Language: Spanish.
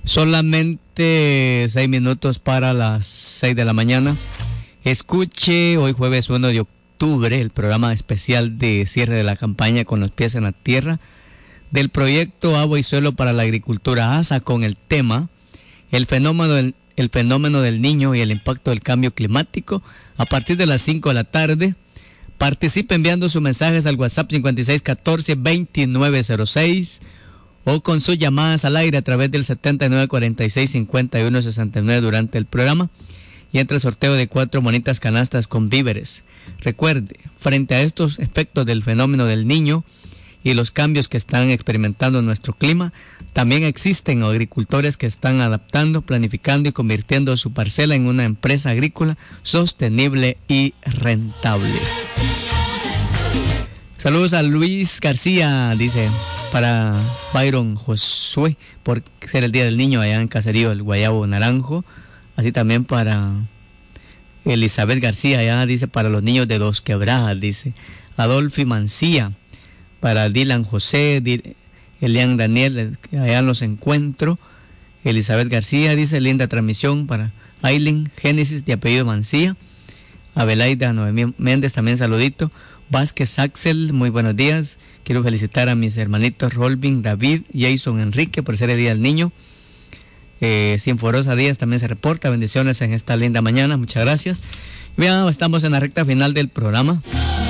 Solamente 6 minutos para las 6 de la mañana. Escuche hoy jueves 1 de octubre el programa especial de cierre de la campaña Con los pies en la tierra del proyecto Agua y Suelo para la Agricultura ASA, con el tema el fenómeno del niño y el impacto del cambio climático, a partir de las 5 de la tarde. Participe enviando sus mensajes al WhatsApp 5614-2906 o con sus llamadas al aire a través del 7946-5169 durante el programa, y entre el sorteo de 4 bonitas canastas con víveres. Recuerde, frente a estos efectos del fenómeno del niño y los cambios que están experimentando en nuestro clima, también existen agricultores que están adaptando, planificando y convirtiendo su parcela en una empresa agrícola sostenible y rentable. Saludos a Luis García, dice, para Byron Josué, por ser el Día del Niño allá en Caserío el Guayabo Naranjo. Así también para Elizabeth García, allá dice, para los niños de Dos Quebradas, dice. Adolfi Mancía, para Dylan José, Elian Daniel, allá en Los Encuentros. Elizabeth García dice, linda transmisión para Aileen Génesis, de apellido Mancía. Abelaida Noemí Méndez, también saludito. Vázquez Axel, muy buenos días. Quiero felicitar a mis hermanitos Rolvin, David, Jason, Enrique por ser el Día del Niño. Sinforosa Díaz también se reporta. Bendiciones en esta linda mañana, muchas gracias. Bien, estamos en la recta final del programa.